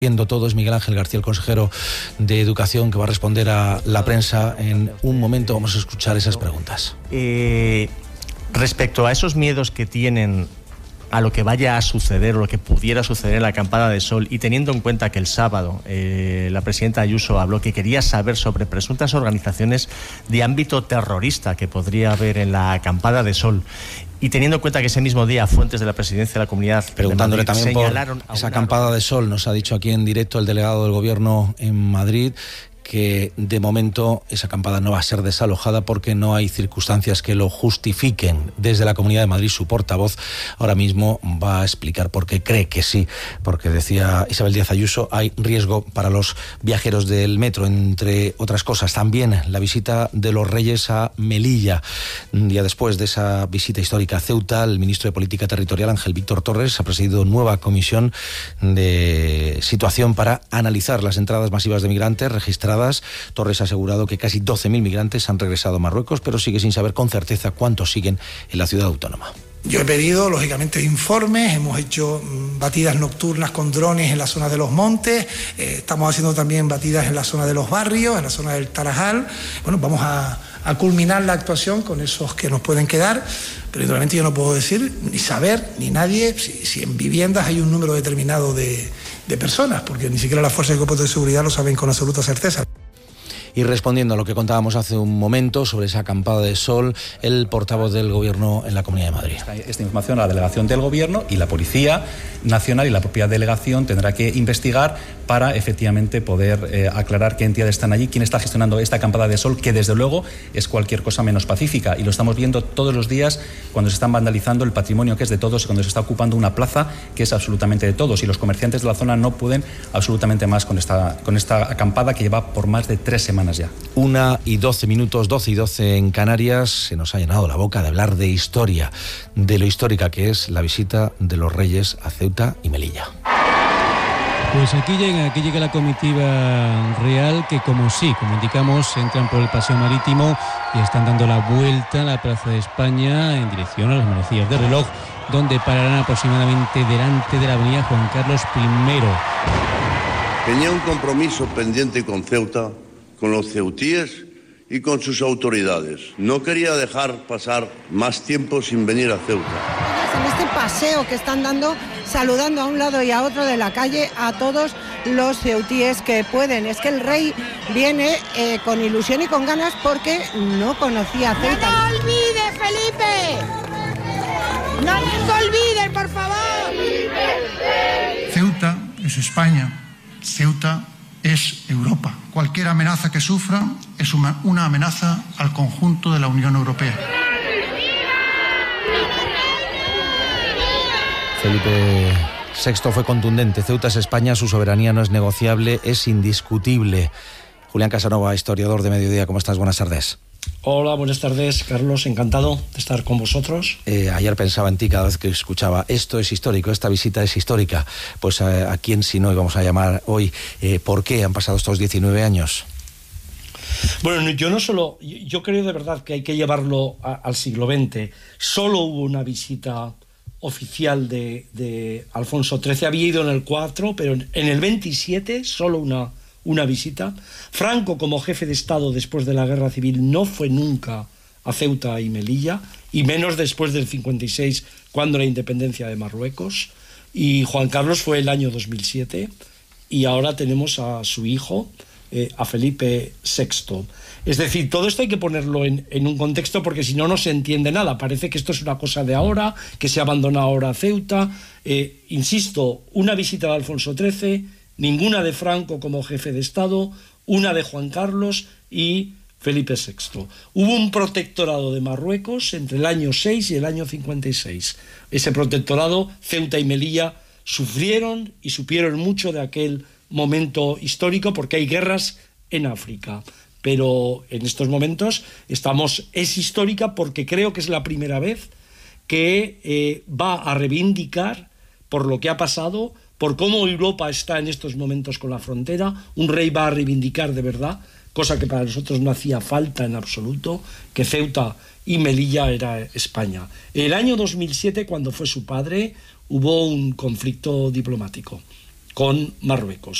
Viendo todo es Miguel Ángel García, el consejero de Educación, que va a responder a la prensa en un momento. Vamos a escuchar esas preguntas. Respecto a esos miedos que tienen a lo que vaya a suceder o lo que pudiera suceder en la acampada de sol, y teniendo en cuenta que el sábado la presidenta Ayuso habló que quería saber sobre presuntas organizaciones de ámbito terrorista que podría haber en la acampada de sol, y teniendo en cuenta que ese mismo día fuentes de la presidencia de la Comunidad preguntándole de Madrid también por esa acampada de sol, nos ha dicho aquí en directo el delegado del Gobierno en Madrid que de momento esa acampada no va a ser desalojada porque no hay circunstancias que lo justifiquen. Desde la Comunidad de Madrid, su portavoz ahora mismo va a explicar por qué cree que sí, porque decía Isabel Díaz Ayuso, hay riesgo para los viajeros del metro, entre otras cosas. También la visita de los Reyes a Melilla. Un día después de esa visita histórica a Ceuta, el ministro de Política Territorial, Ángel Víctor Torres, ha presidido nueva comisión de situación para analizar las entradas masivas de migrantes registradas. Torres ha asegurado que casi 12.000 migrantes han regresado a Marruecos, pero sigue sin saber con certeza cuántos siguen en la ciudad autónoma. Yo he pedido, lógicamente, informes, hemos hecho batidas nocturnas con drones en la zona de los montes, estamos haciendo también batidas en la zona de los barrios, en la zona del Tarajal. Bueno, vamos a culminar la actuación con esos que nos pueden quedar, pero realmente yo no puedo decir, ni saber, ni nadie, si en viviendas hay un número determinado de personas, porque ni siquiera las fuerzas y cuerpos de seguridad lo saben con absoluta certeza. Y respondiendo a lo que contábamos hace un momento sobre esa acampada de sol, el portavoz del Gobierno en la Comunidad de Madrid. Esta información a la delegación del Gobierno, y la Policía Nacional y la propia delegación tendrá que investigar para efectivamente poder aclarar qué entidades están allí, quién está gestionando esta acampada de sol, que desde luego es cualquier cosa menos pacífica, y lo estamos viendo todos los días cuando se están vandalizando el patrimonio que es de todos, cuando se está ocupando una plaza que es absolutamente de todos, y los comerciantes de la zona no pueden absolutamente más con esta acampada que lleva por más de 3 semanas ya. 1:12, 12:12 en Canarias. Se nos ha llenado la boca de hablar de historia, de lo histórica que es la visita de los Reyes a Ceuta y Melilla. Pues aquí llega la comitiva real, que como indicamos, entran por el paseo marítimo y están dando la vuelta a la Plaza de España en dirección a las manecillas de reloj, donde pararán aproximadamente delante de la avenida Juan Carlos I. Tenía un compromiso pendiente con Ceuta, con los ceutíes y con sus autoridades. No quería dejar pasar más tiempo sin venir a Ceuta. En este paseo que están dando, saludando a un lado y a otro de la calle a todos los ceutíes que pueden. Es que el rey viene con ilusión y con ganas porque no conocía Ceuta. ¡No nos olvides, Felipe! ¡No nos olvides, por favor! Ceuta es España. Ceuta es Europa. Cualquier amenaza que sufra es una amenaza al conjunto de la Unión Europea. Felipe VI fue contundente. Ceuta es España, su soberanía no es negociable, es indiscutible. Julián Casanova, historiador de Mediodía, ¿cómo estás? Buenas tardes. Hola, buenas tardes, Carlos, encantado de estar con vosotros. Ayer pensaba en ti cada vez que escuchaba, esto es histórico, esta visita es histórica. Pues ¿a quién si no íbamos a llamar hoy? ¿Por qué han pasado estos 19 años? Bueno, yo creo de verdad que hay que llevarlo al siglo XX. Solo hubo una visita oficial de Alfonso XIII, había ido en el 4, pero en el 27 solo una visita. Franco, como jefe de Estado después de la Guerra Civil, no fue nunca a Ceuta y Melilla, y menos después del 56, cuando la independencia de Marruecos. Y Juan Carlos fue el año 2007, y ahora tenemos a su hijo, a Felipe VI. Es decir, todo esto hay que ponerlo en un contexto, porque si no, no se entiende nada. Parece que esto es una cosa de ahora, que se abandona ahora Ceuta. Insisto, una visita de Alfonso XIII, ninguna de Franco como jefe de Estado, una de Juan Carlos y Felipe VI. Hubo un protectorado de Marruecos entre el año 6 y el año 56. Ese protectorado, Ceuta y Melilla, sufrieron y supieron mucho de aquel momento histórico, porque hay guerras en África. Pero en estos momentos es histórica porque creo que es la primera vez que va a reivindicar por lo que ha pasado, por cómo Europa está en estos momentos con la frontera. Un rey va a reivindicar de verdad, cosa que para nosotros no hacía falta en absoluto, que Ceuta y Melilla era España. En el año 2007, cuando fue su padre, hubo un conflicto diplomático. con Marruecos.